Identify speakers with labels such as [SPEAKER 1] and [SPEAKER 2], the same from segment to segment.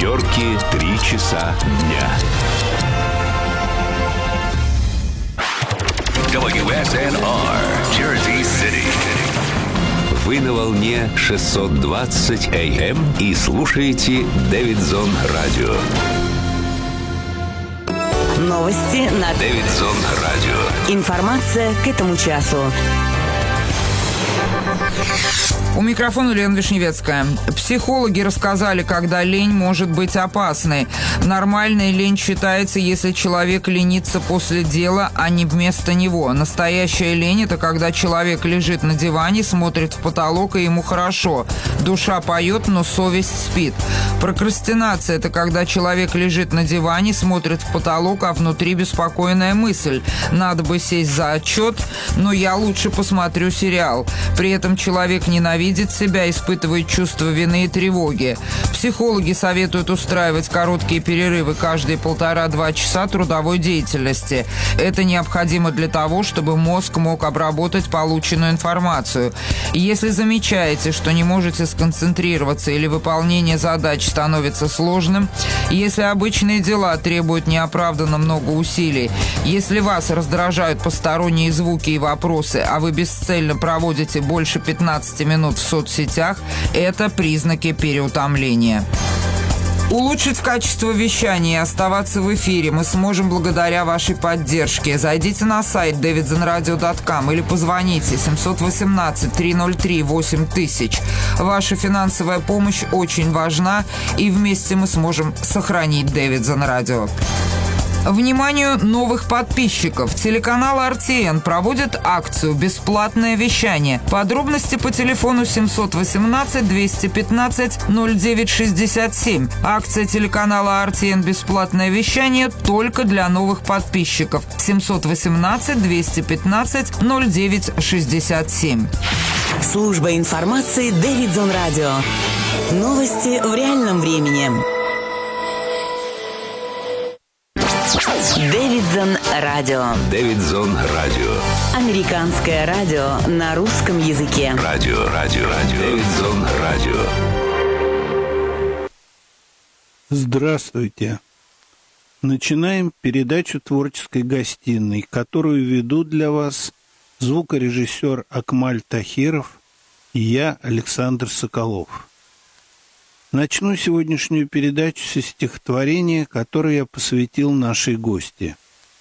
[SPEAKER 1] Нью-Йорке 3 часа дня. WSNR, Jersey City. Вы на волне 620 AM и слушаете Дэвидсон Радио.
[SPEAKER 2] Новости на
[SPEAKER 1] Дэвидсон Радио.
[SPEAKER 2] Информация к этому часу.
[SPEAKER 3] У микрофона Лена Вишневецкая. Психологи рассказали, когда лень может быть опасной. Нормальной лень считается, если человек ленится после дела, а не вместо него. Настоящая лень – это когда человек лежит на диване, смотрит в потолок, и ему хорошо. Душа поет, но совесть спит. Прокрастинация – это когда человек лежит на диване, смотрит в потолок, а внутри беспокойная мысль. Надо бы сесть за отчет, но я лучше посмотрю сериал. При этом человек ненавидит себя, испытывает чувство вины и тревоги. Психологи советуют устраивать короткие перерывы каждые 1,5-2 часа трудовой деятельности. Это необходимо для того, чтобы мозг мог обработать полученную информацию. И если замечаете, что не можете сконцентрироваться или выполнение задач становится сложным, если обычные дела требуют неоправданно много усилий, если вас раздражают посторонние звуки и вопросы, а вы бесцельно проводите больше 15 минут в соцсетях, это признаки переутомления. Улучшить качество вещания и оставаться в эфире мы сможем благодаря вашей поддержке. Зайдите на сайт davidsonradio.com или позвоните 718-303-8000. Ваша финансовая помощь очень важна, и вместе мы сможем сохранить Дэвидсон Радио. Вниманию новых подписчиков. Телеканал RTN проводит акцию «Бесплатное вещание». Подробности по телефону 718-215-0967. Акция телеканала RTN «Бесплатное вещание» только для новых подписчиков. 718-215-0967.
[SPEAKER 2] Служба информации Дэвидсон Радио. Новости в реальном времени. Дэвидсон Радио.
[SPEAKER 1] Дэвидсон Радио.
[SPEAKER 2] Американское радио на русском языке.
[SPEAKER 1] Радио. Дэвидсон Радио.
[SPEAKER 4] Здравствуйте. Начинаем передачу творческой гостиной, которую ведут для вас звукорежиссер Акмаль Тахиров и я, Александр Соколов. Начну сегодняшнюю передачу со стихотворения, которое я посвятил нашей гости.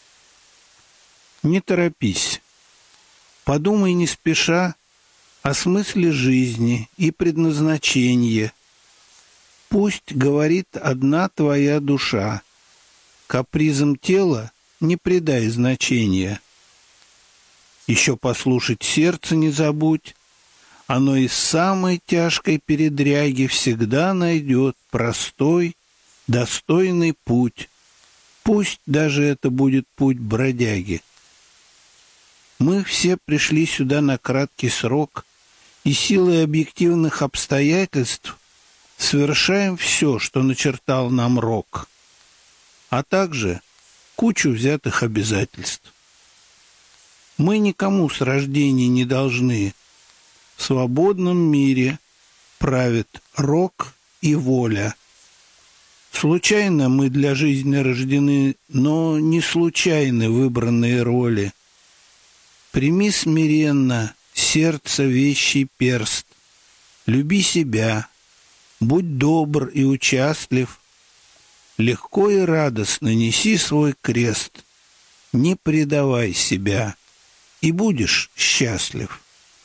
[SPEAKER 4] Не торопись. Подумай не спеша о смысле жизни и предназначении. Пусть говорит одна твоя душа. Капризам тела не придай значения. Еще послушать сердце не забудь. Оно из самой тяжкой передряги всегда найдет простой, достойный путь. Пусть даже это будет путь бродяги. Мы все пришли сюда на краткий срок, и силой объективных обстоятельств совершаем все, что начертал нам рок, а также кучу взятых обязательств. Мы никому с рождения не должны. В свободном мире правит рок и воля. Случайно мы для жизни рождены, но не случайны выбранные роли. Прими смиренно сердце вещий перст. Люби себя, будь добр и участлив. Легко и радостно неси свой крест. Не предавай себя, и будешь счастлив.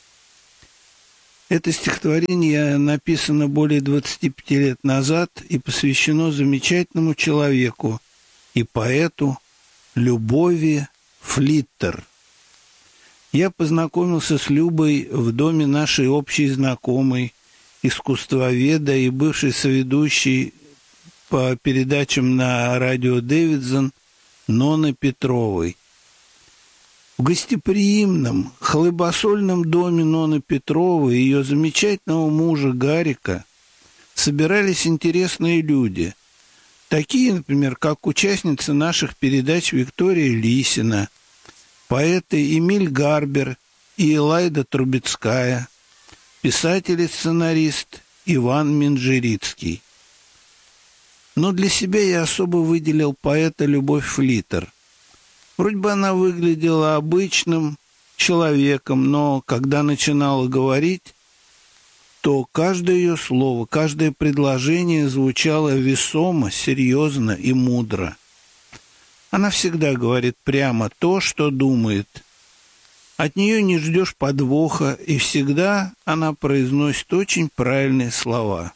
[SPEAKER 4] Это стихотворение написано более 25 лет назад и посвящено замечательному человеку и поэту Любови Флиттер. Я познакомился с Любой в доме нашей общей знакомой, искусствоведа и бывшей соведущей по передачам на радио Дэвидсон Ноны Петровой. В гостеприимном, хлебосольном доме Ноны Петровой и ее замечательного мужа Гарика собирались интересные люди. Такие, например, как участница наших передач Виктория Лисина, поэты Эмиль Гарбер и Элайда Трубецкая, писатель и сценарист Иван Минжирицкий. Но для себя я особо выделил поэта Любовь Флиттер. Вроде бы она выглядела обычным человеком, но когда начинала говорить, то каждое ее слово, каждое предложение звучало весомо, серьезно и мудро. Она всегда говорит прямо то, что думает. От нее не ждешь подвоха, и всегда она произносит очень правильные слова.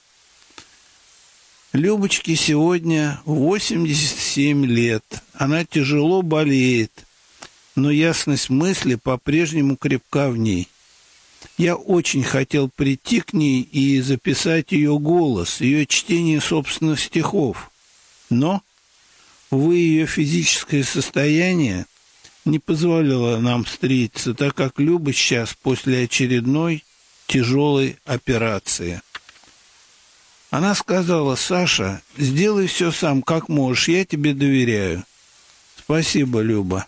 [SPEAKER 4] Любочке сегодня 87 лет. Она тяжело болеет, но ясность мысли по-прежнему крепка в ней. Я очень хотел прийти к ней и записать ее голос, ее чтение собственных стихов. Но, увы, ее физическое состояние не позволило нам встретиться, так как Люба сейчас после очередной тяжелой операции. Она сказала: «Саша, сделай все сам, как можешь, я тебе доверяю». Спасибо, Люба.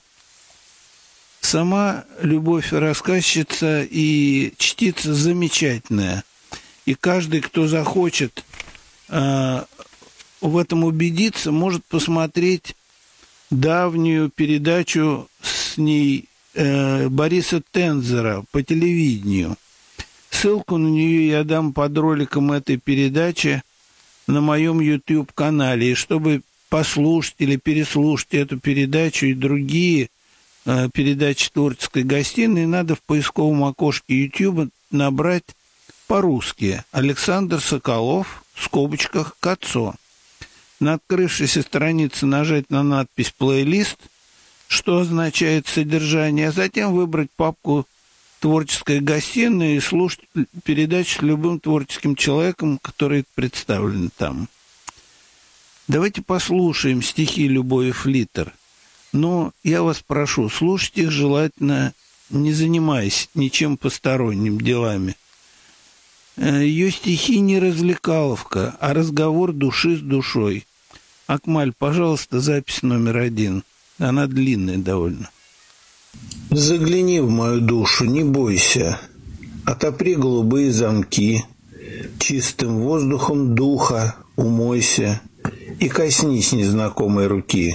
[SPEAKER 4] Сама Любовь рассказчица и чтица замечательная. И каждый, кто захочет в этом убедиться, может посмотреть давнюю передачу с ней Бориса Тензера по телевидению. Ссылку на нее я дам под роликом этой передачи на моем YouTube-канале. И чтобы послушать или переслушать эту передачу и другие передачи творческой гостиной, надо в поисковом окошке YouTube набрать по-русски «Александр Соколов», в скобочках «Кацо». На открывшейся странице нажать на надпись «Плейлист», что означает содержание, а затем выбрать папку «Творческая гостиная» и слушать передачу с любым творческим человеком, который представлен там. Давайте послушаем стихи Любови Флиттер. Но я вас прошу, слушать их желательно, не занимаясь ничем посторонним делами. Ее стихи не развлекаловка, а разговор души с душой. Акмаль, пожалуйста, запись номер 1. Она длинная довольно.
[SPEAKER 5] Загляни в мою душу, не бойся. Отопри голубые замки. Чистым воздухом духа умойся и коснись незнакомой руки.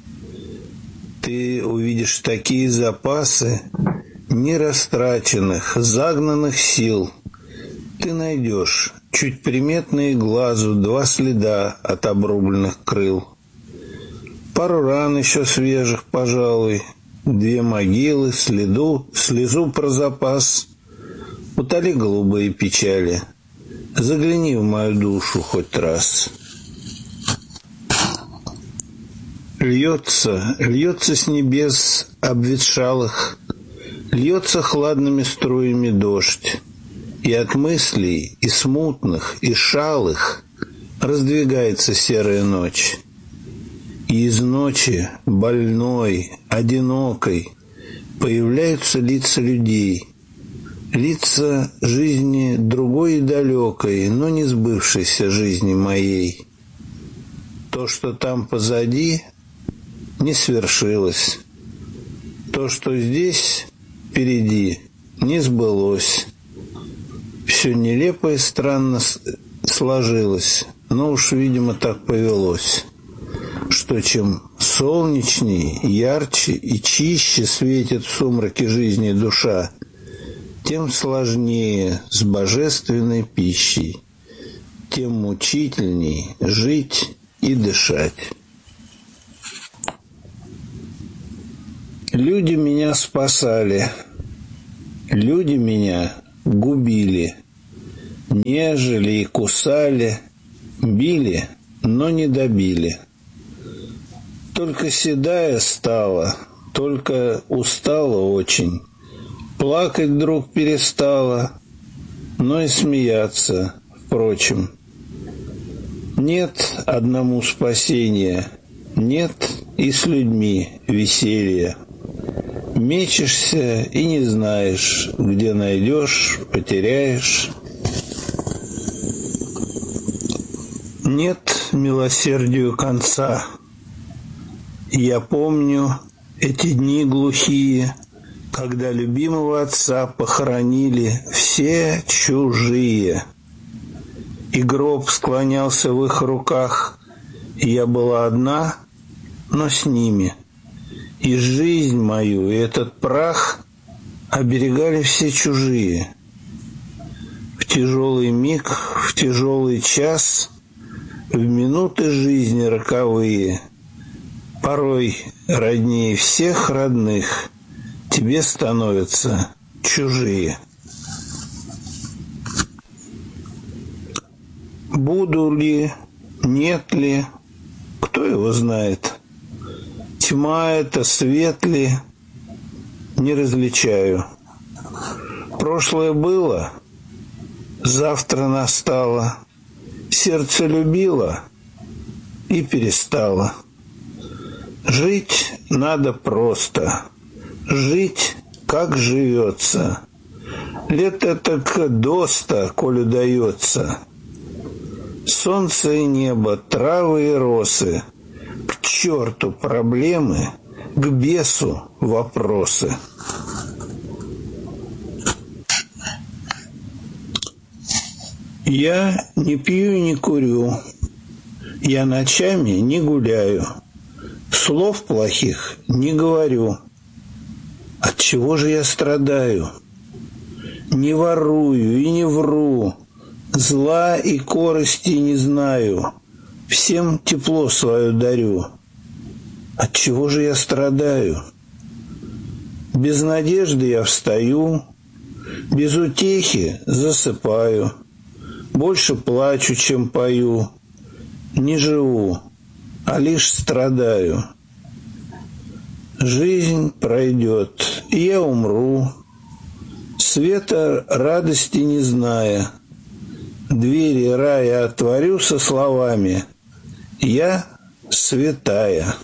[SPEAKER 5] Ты увидишь такие запасы нерастраченных, загнанных сил. Ты найдешь чуть приметные глазу 2 следа от обрубленных крыл. Пару ран еще свежих, пожалуй, 2 могилы, слезу про запас. Утоли голубые печали, загляни в мою душу хоть раз. Льется с небес обветшалых, льется хладными струями дождь, и от мыслей, и смутных, и шалых раздвигается серая ночь. И из ночи, больной, одинокой, появляются лица людей, лица жизни другой и далекой, но не сбывшейся жизни моей. То, что там позади, не свершилось. То, что здесь впереди, не сбылось. Все нелепо и странно сложилось, но уж, видимо, так повелось, что чем солнечней, ярче и чище светит в сумраке жизни душа, тем сложнее с божественной пищей, тем мучительней жить и дышать. Люди меня спасали, люди меня губили, нежели и кусали, били, но не добили. Только седая стала, только устала очень, плакать вдруг перестала, но и смеяться, впрочем. Нет одному спасения, нет и с людьми веселья. Мечешься и не знаешь, где найдешь, потеряешь. Нет милосердию конца. Я помню эти дни глухие, когда любимого отца похоронили все чужие. И гроб склонялся в их руках, Я была одна, но с ними. И жизнь мою, и этот прах оберегали все чужие. В тяжелый миг, в тяжелый час, в минуты жизни роковые, порой роднее всех родных тебе становятся чужие. Буду ли, нет ли, кто его знает? Тьма это, свет ли, не различаю. Прошлое было, завтра настало. Сердце любило и перестало. Жить надо просто, жить как живется. Лет этак доста, коль удается. Солнце и небо, травы и росы. К черту проблемы, к бесу вопросы. Я не пью и не курю, я ночами не гуляю, слов плохих не говорю. Отчего же я страдаю? Не ворую и не вру, зла и корысти не знаю, всем тепло свое дарю. Отчего же я страдаю? Без надежды я встаю, без утехи засыпаю. Больше плачу, чем пою, не живу, а лишь страдаю. Жизнь пройдет, и я умру, света радости не зная. Двери рая отворю со словами: «Я святая».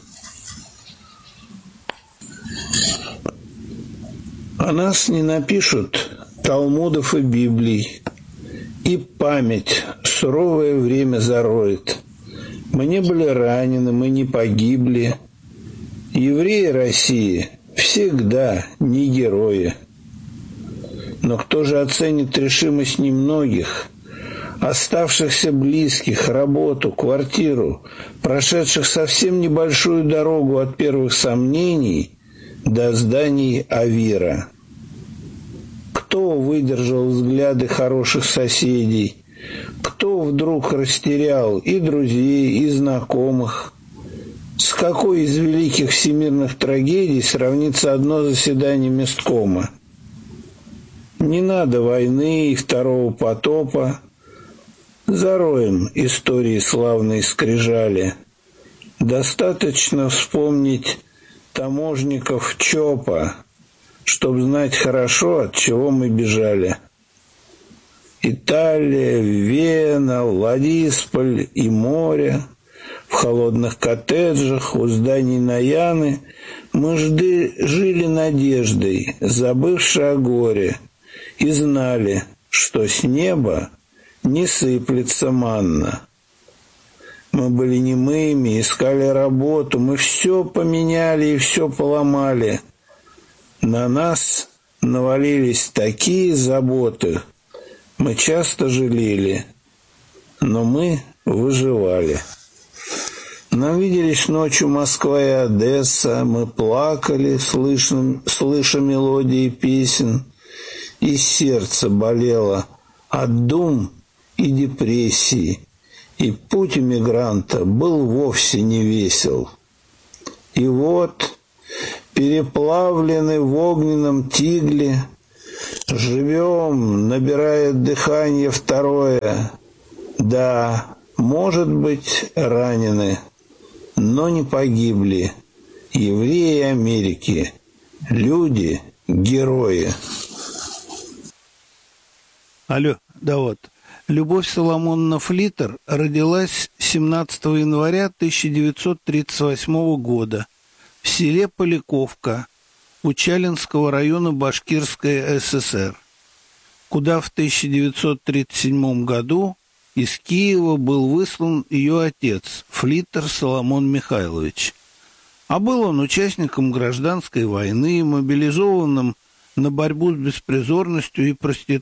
[SPEAKER 5] О нас не напишут талмудов и библий, и память суровое время зароет. Мы не были ранены, мы не погибли. Евреи России всегда не герои. Но кто же оценит решимость немногих, оставшихся близких, работу, квартиру, прошедших совсем небольшую дорогу от первых сомнений до зданий Авира? Кто выдержал взгляды хороших соседей? Кто вдруг растерял и друзей, и знакомых? С какой из великих всемирных трагедий сравнится одно заседание месткома? Не надо войны и второго потопа. Зароем истории славной скрижали. Достаточно вспомнить таможников ЧОПа, чтоб знать хорошо, от чего мы бежали. Италия, Вена, Владисполь и море. В холодных коттеджах у зданий Наяны мы жили надеждой, забывши о горе, и знали, что с неба не сыплется манна. Мы были немыми, искали работу, мы все поменяли и все поломали. На нас навалились такие заботы, мы часто жалели, но мы выживали. Нам виделись ночью Москва и Одесса, мы плакали, слыша мелодии песен, и сердце болело от дум и депрессии, и путь эмигранта был вовсе не весел. И вот, переплавлены в огненном тигле, живем, набирая дыхание второе. Да, может быть, ранены, но не погибли. Евреи Америки, люди, герои.
[SPEAKER 4] Алло, да вот. Любовь Соломоновна Флиттер родилась 17 января 1938 года в селе Поляковка Учалинского района Башкирской ССР, куда в 1937 году из Киева был выслан ее отец Флиттер Соломон Михайлович. А был он участником гражданской войны, мобилизованным на борьбу с беспризорностью и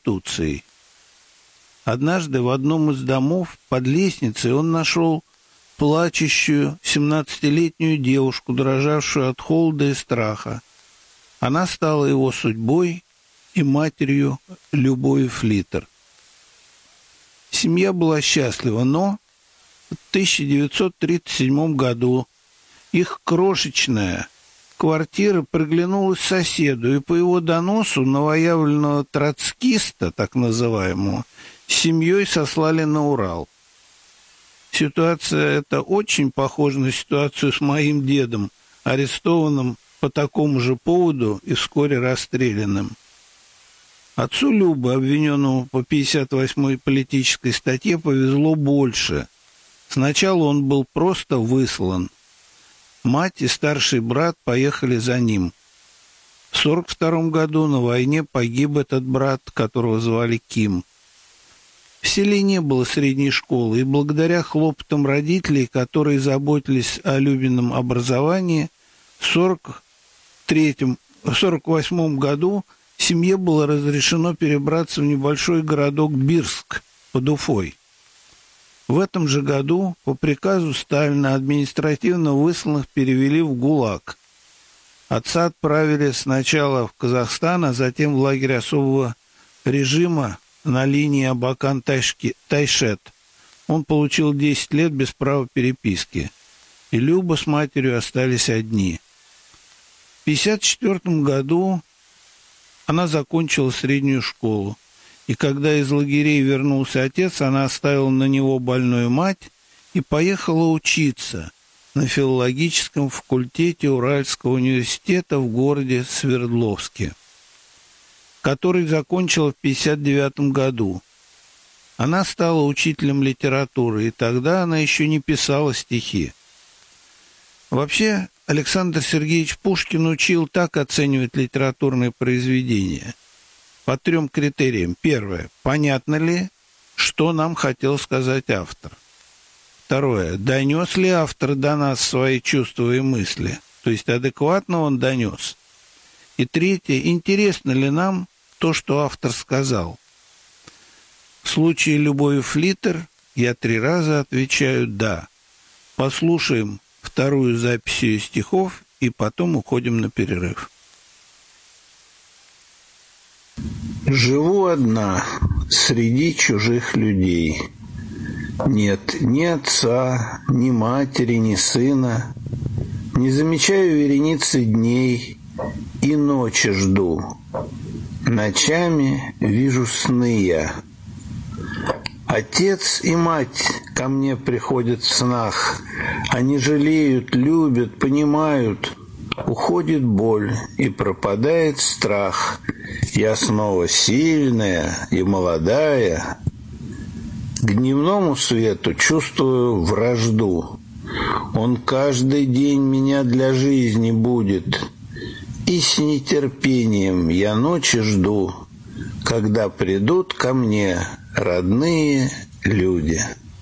[SPEAKER 4] проституцией. Однажды в одном из домов под лестницей он нашел плачущую 17-летнюю девушку, дрожавшую от холода и страха. Она стала его судьбой и матерью Любови Флиттер. Семья была счастлива, но в 1937 году их крошечная квартира приглянулась соседу, и по его доносу новоявленного троцкиста, так называемого, с семьей сослали на Урал. Ситуация эта очень похожа на ситуацию с моим дедом, арестованным по такому же поводу и вскоре расстрелянным. Отцу Любы, обвиненному по 58-й политической статье, повезло больше. Сначала он был просто выслан. Мать и старший брат поехали за ним. В 1942 году на войне погиб этот брат, которого звали Ким. В селе не было средней школы, и благодаря хлопотам родителей, которые заботились о Любином образовании, в 1948 году семье было разрешено перебраться в небольшой городок Бирск под Уфой. В этом же году по приказу Сталина административно высланных перевели в ГУЛАГ. Отца отправили сначала в Казахстан, а затем в лагерь особого режима на линии Абакан-Тайшет. Он получил 10 лет без права переписки. И Люба с матерью остались одни. В 1954 году она закончила среднюю школу. И когда из лагерей вернулся отец, она оставила на него больную мать и поехала учиться на филологическом факультете Уральского университета в городе Свердловске, который закончила в 1959 году. Она стала учителем литературы, и тогда она еще не писала стихи. Вообще, Александр Сергеевич Пушкин учил так оценивать литературные произведения по 3 критериям. Первое. Понятно ли, что нам хотел сказать автор? Второе. Донес ли автор до нас свои чувства и мысли? То есть адекватно он донес. И третье. Интересно ли нам то, что автор сказал? В случае Любови Флиттер я 3 раза отвечаю «да». Послушаем вторую запись ее стихов и потом уходим на перерыв.
[SPEAKER 5] Живу одна среди чужих людей. Нет ни отца, ни матери, ни сына. Не замечаю вереницы дней и ночи жду. Ночами вижу сны я. Отец и мать ко мне приходят в снах. Они жалеют, любят, понимают. Уходит боль и пропадает страх. Я снова сильная и молодая. К дневному свету чувствую вражду. Он каждый день меня для жизни будет. И с нетерпением я ночи жду, когда придут ко мне родные люди.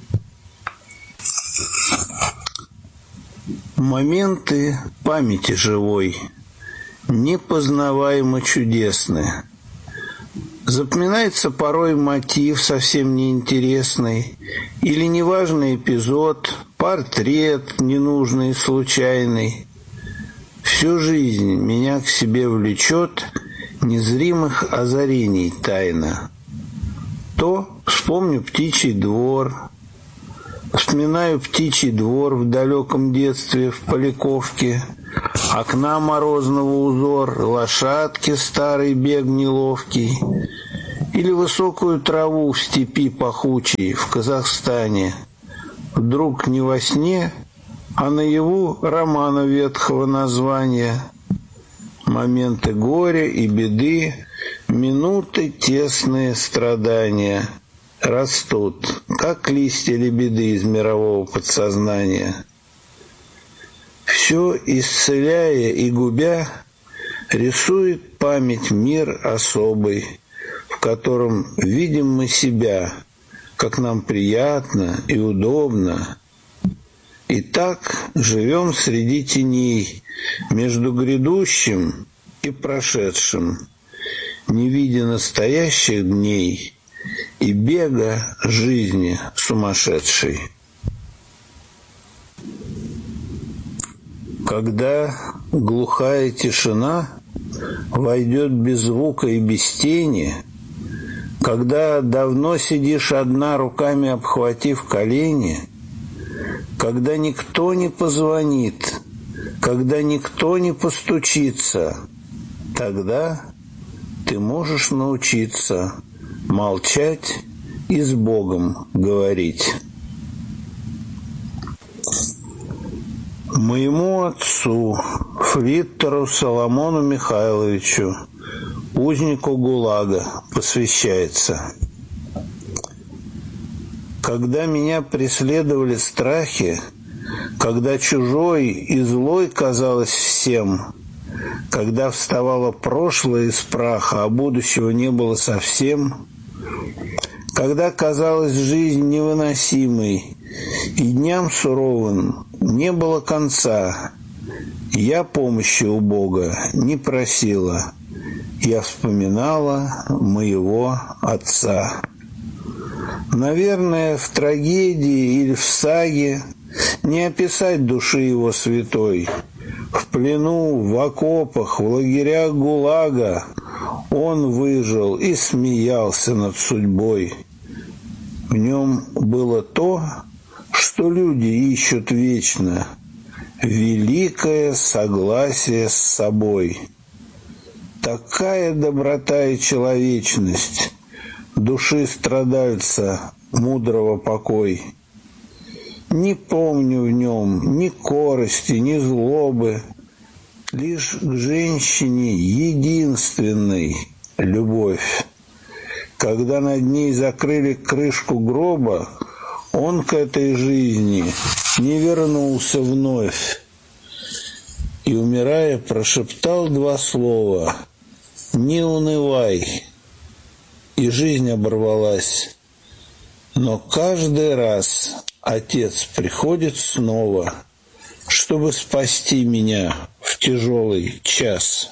[SPEAKER 5] Моменты памяти живой непознаваемо чудесны. Запоминается порой мотив совсем неинтересный или неважный эпизод, портрет ненужный и случайный. Всю жизнь меня к себе влечет незримых озарений тайна. То вспомню птичий двор, вспоминаю птичий двор в далеком детстве в Поляковке, окна морозного узор, лошадки старый бег неловкий, или высокую траву в степи пахучей в Казахстане. Вдруг не во сне, а наяву романа ветхого названия. Моменты горя и беды, минуты тесные страдания растут, как листья лебеды из мирового подсознания. Все исцеляя и губя, рисует память мир особый, в котором видим мы себя, как нам приятно и удобно. И так живем среди теней, между грядущим и прошедшим, не видя настоящих дней – и бега жизни сумасшедшей. Когда глухая тишина войдет без звука и без тени, когда давно сидишь одна, руками обхватив колени, когда никто не позвонит, когда никто не постучится, тогда ты можешь научиться молчать и с Богом говорить. Моему отцу, фриттеру Соломону Михайловичу, узнику ГУЛАГа, посвящается. Когда меня преследовали страхи, когда чужой и злой казалось всем, когда вставало прошлое из праха, а будущего не было совсем, когда казалась жизнь невыносимой и дням суровым не было конца, я помощи у Бога не просила, я вспоминала моего отца. Наверное, в трагедии или в саге не описать души его святой. В плену, в окопах, в лагерях ГУЛАГа он выжил и смеялся над судьбой. В нем было то, что люди ищут вечно — великое согласие с собой. Такая доброта и человечность души страдальца, мудрого покой. Не помню в нем ни корости, ни злобы, лишь к женщине единственной любовь. Когда над ней закрыли крышку гроба, он к этой жизни не вернулся вновь. И, умирая, прошептал 2 слова: «Не унывай». И жизнь оборвалась. Но каждый раз Отец приходит снова, чтобы спасти меня в тяжелый час.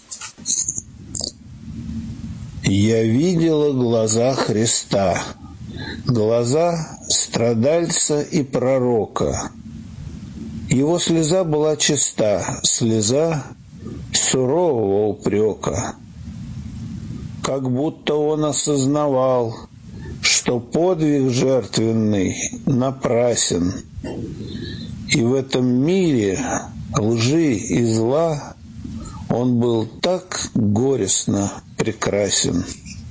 [SPEAKER 5] Я видела глаза Христа, глаза страдальца и пророка. Его слеза была чиста, слеза сурового упрека. Как будто он осознавал, что подвиг жертвенный напрасен, и в этом мире лжи и зла он был так горестно прекрасен.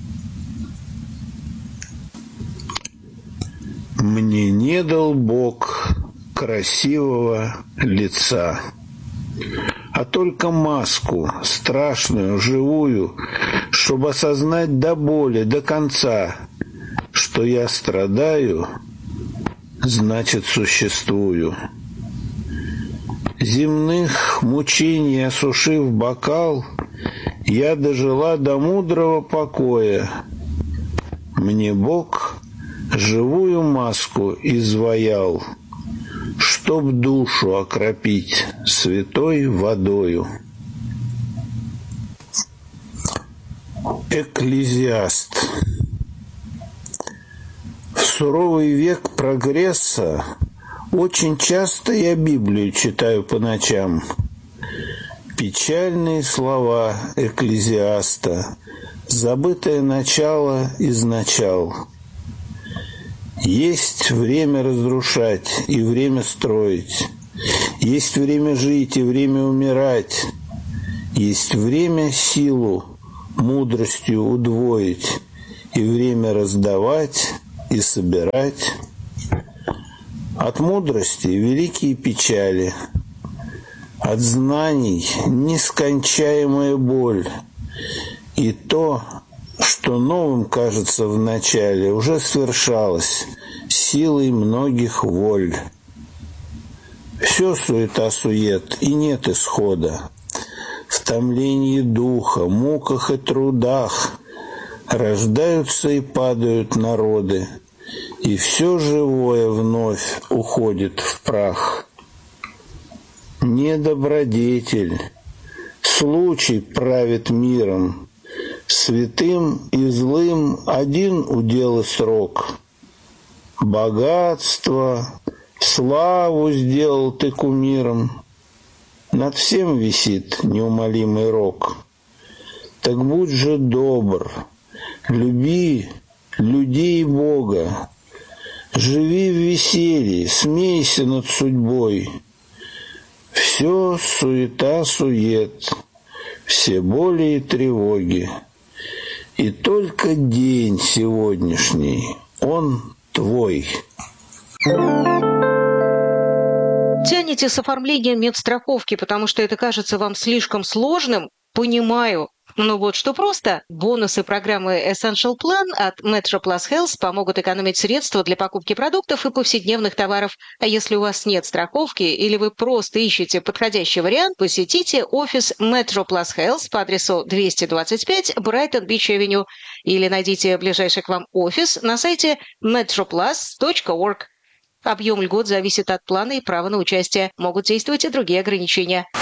[SPEAKER 5] Мне не дал Бог красивого лица, а только маску, страшную, живую, чтобы осознать до боли, до конца, что я страдаю, значит, существую. Земных мучений осушив бокал, я дожила до мудрого покоя. Мне Бог живую маску изваял, чтоб душу окропить святой водою. Экклезиаст. В суровый век прогресса очень часто я Библию читаю по ночам. Печальные слова Экклезиаста, забытое начало из начал. Есть время разрушать и время строить. Есть время жить и время умирать. Есть время силу мудростью удвоить и время раздавать и собирать. От мудрости великие печали, от знаний нескончаемая боль, и то, что новым кажется в начале, уже свершалось силой многих воль. Все суета-сует, и нет исхода. В томлении духа, муках и трудах рождаются и падают народы, и все живое вновь уходит в прах. Не добродетель, случай правит миром, святым и злым один удел и срок. Богатство, славу сделал ты кумиром, Над всем висит неумолимый рок. Так будь же добр, люби людей и Бога, живи в веселье, смейся над судьбой. Все суета-сует, все боли и тревоги. И только день сегодняшний, он твой.
[SPEAKER 6] Тянете с оформлением медстраховки, потому что это кажется вам слишком сложным? Понимаю. Но вот что просто. Бонусы программы Essential Plan от Metro Plus Health помогут экономить средства для покупки продуктов и повседневных товаров. А если у вас нет страховки или вы просто ищете подходящий вариант, посетите офис Metro Plus Health по адресу 225 Brighton Beach Avenue или найдите ближайший к вам офис на сайте metroplus.org. Объем льгот зависит от плана и права на участие. Могут действовать и другие ограничения.